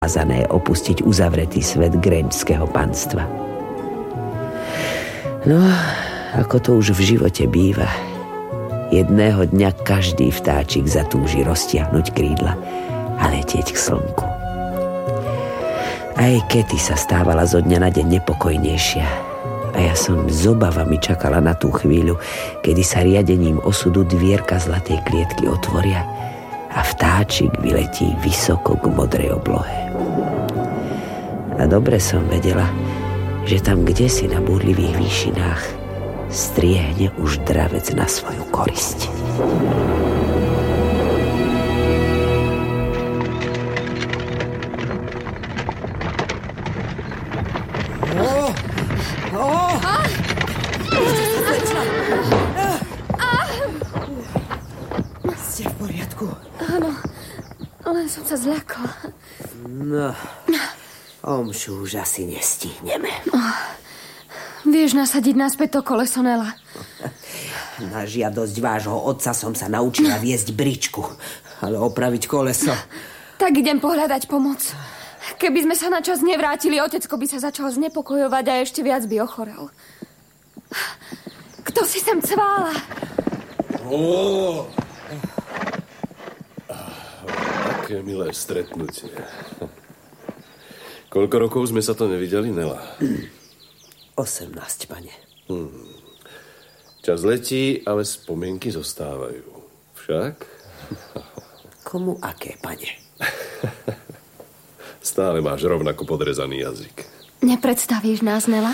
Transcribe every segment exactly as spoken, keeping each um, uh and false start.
zakázané opustiť uzavretý svet grangeského panstva. No, ako to už v živote býva, jedného dňa každý vtáčik zatúži roztiahnuť krídla a letieť k slnku. Aj Katy sa stávala zo dňa na deň nepokojnejšia a ja som s obavami čakala na tú chvíľu, kedy sa riadením osudu dvierka zlatej klietky otvoria a vtáčik vyletí vysoko k modrej oblohe. A dobre som vedela, že tam kdesi na búrlivých výšinách striehne už dravec na svoju korisť. Ste v poriadku? Áno, len som sa zľakla. No, omšu už asi nestihneme. Oh, vieš nasadiť naspäť to koleso, Nela? Na žiadosť vášho otca som sa naučila viesť bričku, ale opraviť koleso... Tak idem pohľadať pomoc. Keby sme sa na čas nevrátili, otecko by sa začal znepokojovať a ešte viac by ochorel. Kto si sem cvála? Oh. Aké milé stretnutie. Koľko rokov sme sa to nevideli, Nela? Osemnásť, pane. Hmm. Čas letí, ale spomienky zostávajú. Však? Komu aké, pane? Stále máš rovnako podrezaný jazyk. Nepredstavíš nás, Nela?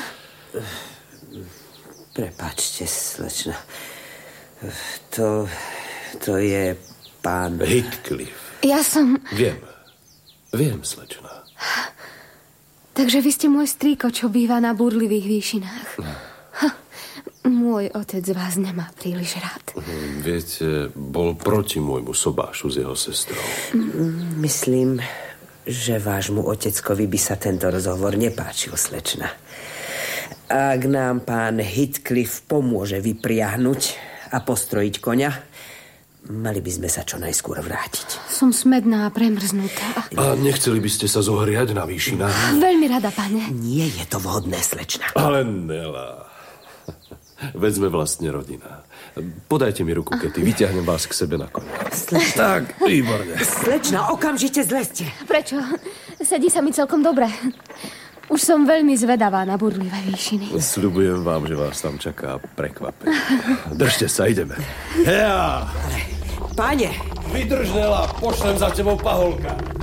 Prepáčte, slečna. To... to je pán... Heathcliff. Ja som... Viem. Viem, slečna. Takže vy ste môj strýko, čo býva na búrlivých výšinách. Ha, môj otec vás nemá príliš rád. Viete, bol proti môjmu sobášu s jeho sestrou. Myslím, že vášmu oteckovi by sa tento rozhovor nepáčil, slečna. Ak nám pán Heathcliff pomôže vypriahnuť a postrojiť koňa, mali by sme sa čo najskôr vrátiť. Som smedná a premrznutá. A nechceli by ste sa zohriať na výšinách? Veľmi rada, pane. Nie je to vhodné, slečna. Ale Nela... Veď sme vlastne rodina. Podajte mi ruku, Katy. Vyťahnem vás k sebe na koňa. Slečna. Tak, výborne. Slečna, okamžite zlezte. Prečo? Sedí sa mi celkom dobre. Už som veľmi zvedavá na búrlivé výšiny. Sľubujem vám, že vás tam čaká prekvapenie. Držte sa, ideme. Ja! Páne! Vydrž, Nela, pošlem za tebou paholka.